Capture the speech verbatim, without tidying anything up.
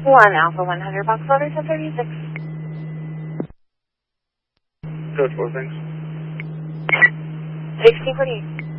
one Alpha one hundred, box order ten thirty-six. Code four, thanks. sixteen forty-eight.